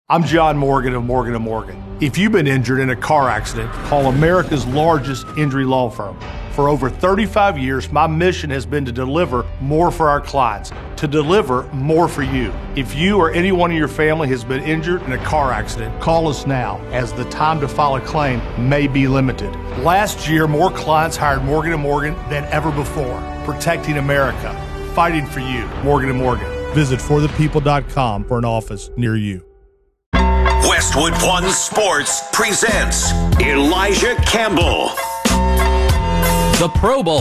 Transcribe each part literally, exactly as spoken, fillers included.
I'm John Morgan of Morgan and Morgan. If you've been injured in a car accident, call America's largest injury law firm. For over thirty-five years, my mission has been to deliver more for our clients, to deliver more for you. If you or anyone in your family has been injured in a car accident, call us now, as the time to file a claim may be limited. Last year, more clients hired Morgan and Morgan than ever before, protecting America, fighting for you. Morgan and Morgan. Visit for the people dot com for an office near you. Westwood One Sports presents Elijah Campbell. The Pro Bowl.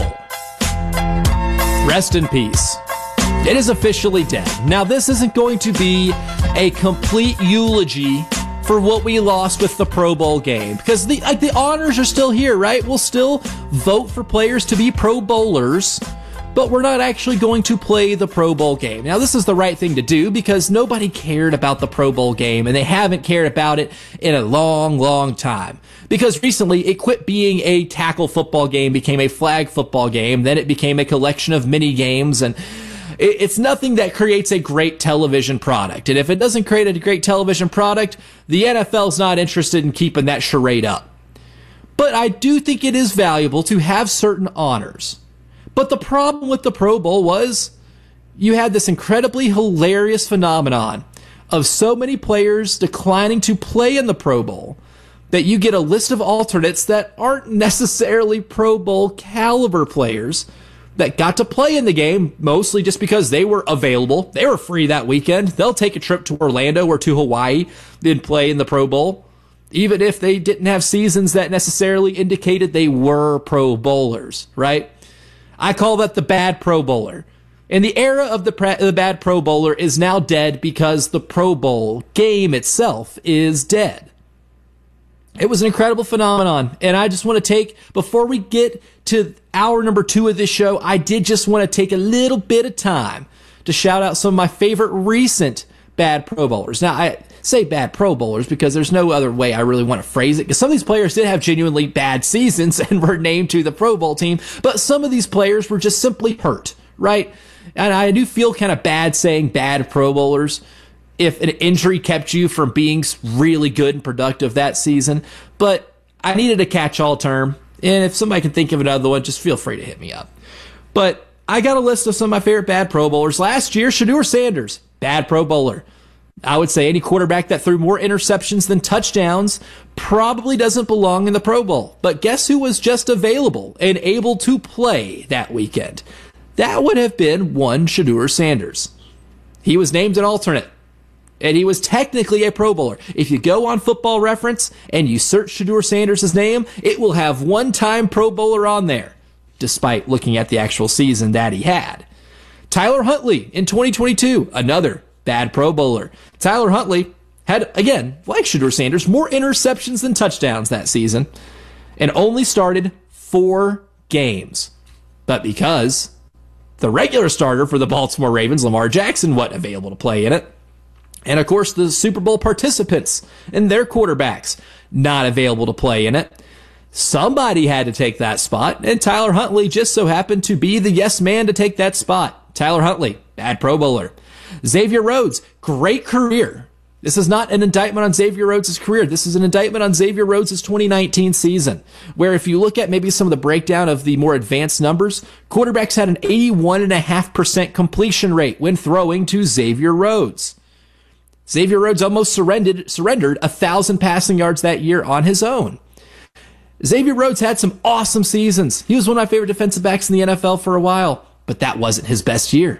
Rest in peace. It is officially dead. Now, this isn't going to be a complete eulogy for what we lost with the Pro Bowl game, because the like the honors are still here, right? We'll still vote for players to be Pro Bowlers, but we're not actually going to play the Pro Bowl game. Now, this is the right thing to do because nobody cared about the Pro Bowl game, and they haven't cared about it in a long, long time. Because recently, it quit being a tackle football game, became a flag football game, then it became a collection of mini games, and it's nothing that creates a great television product. And if it doesn't create a great television product, the N F L's not interested in keeping that charade up. But I do think it is valuable to have certain honors. But the problem with the Pro Bowl was you had this incredibly hilarious phenomenon of so many players declining to play in the Pro Bowl that you get a list of alternates that aren't necessarily Pro Bowl caliber players that got to play in the game, mostly just because they were available. They were free that weekend. They'll take a trip to Orlando or to Hawaii and play in the Pro Bowl, even if they didn't have seasons that necessarily indicated they were Pro Bowlers, right? I call that the bad Pro Bowler. And the era of the, pra- the bad Pro Bowler is now dead because the Pro Bowl game itself is dead. It was an incredible phenomenon. And I just want to take, before we get to hour number two of this show, I did just want to take a little bit of time to shout out some of my favorite recent bad Pro Bowlers. Now, I say bad Pro Bowlers because there's no other way I really want to phrase it, because some of these players did have genuinely bad seasons and were named to the Pro Bowl team, but some of these players were just simply hurt, right? And I do feel kind of bad saying bad Pro Bowlers if an injury kept you from being really good and productive that season, but I needed a catch-all term, and if somebody can think of another one, just feel free to hit me up. But I got a list of some of my favorite bad Pro Bowlers. Last year, Shedeur Sanders, bad Pro Bowler. I would say any quarterback that threw more interceptions than touchdowns probably doesn't belong in the Pro Bowl. But guess who was just available and able to play that weekend? That would have been one Shedeur Sanders. He was named an alternate, and he was technically a Pro Bowler. If you go on Football Reference and you search Shedeur Sanders' name, it will have one-time Pro Bowler on there, despite looking at the actual season that he had. Tyler Huntley in twenty twenty-two, another bad Pro Bowler. Tyler Huntley had, again, like Shedeur Sanders, more interceptions than touchdowns that season, and only started four games. But because the regular starter for the Baltimore Ravens, Lamar Jackson, wasn't available to play in it, and of course the Super Bowl participants and their quarterbacks not available to play in it, somebody had to take that spot, and Tyler Huntley just so happened to be the yes man to take that spot. Tyler Huntley, bad Pro Bowler. Xavier Rhodes, great career. This is not an indictment on Xavier Rhodes' career. This is an indictment on Xavier Rhodes' twenty nineteen season, where if you look at maybe some of the breakdown of the more advanced numbers, quarterbacks had an eighty-one point five percent completion rate when throwing to Xavier Rhodes. Xavier Rhodes almost surrendered, surrendered one thousand passing yards that year on his own. Xavier Rhodes had some awesome seasons. He was one of my favorite defensive backs in the N F L for a while, but that wasn't his best year.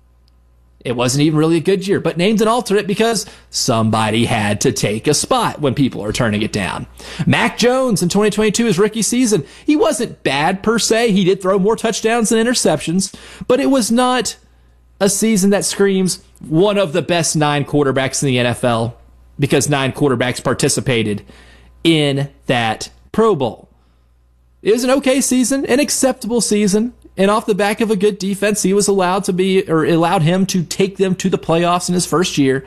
It wasn't even really a good year, but named an alternate because somebody had to take a spot when people are turning it down. Mac Jones in twenty twenty-two, his rookie season, he wasn't bad per se. He did throw more touchdowns than interceptions, but it was not a season that screams one of the best nine quarterbacks in the N F L because nine quarterbacks participated in that Pro Bowl. It was an okay season, an acceptable season. And off the back of a good defense, he was allowed to be, or allowed him to take them to the playoffs in his first year.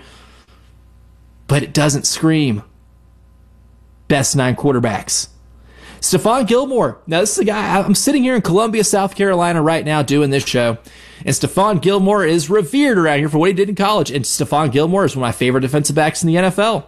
But it doesn't scream best nine quarterbacks. Stephon Gilmore. Now, this is a guy, I'm sitting here in Columbia, South Carolina right now doing this show. And Stephon Gilmore is revered around here for what he did in college. And Stephon Gilmore is one of my favorite defensive backs in the N F L.